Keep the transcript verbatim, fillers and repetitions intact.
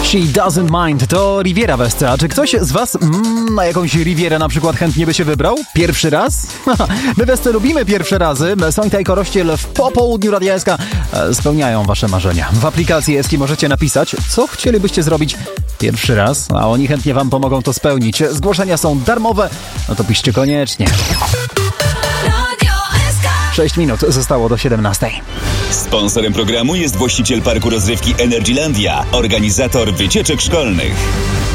She Doesn't Mind to Riviera Westra. A czy ktoś z was mm, na jakąś Rivierę na przykład chętnie by się wybrał? Pierwszy raz? My Westy lubimy pierwsze razy. Sońta i Korościel w popołudniu Radia S K spełniają wasze marzenia. W aplikacji Eski możecie napisać, co chcielibyście zrobić pierwszy raz, a oni chętnie wam pomogą to spełnić. Zgłoszenia są darmowe, no to piszcie koniecznie. sześć minut zostało do siedemnastej. Sponsorem programu jest właściciel parku rozrywki Energylandia, organizator wycieczek szkolnych.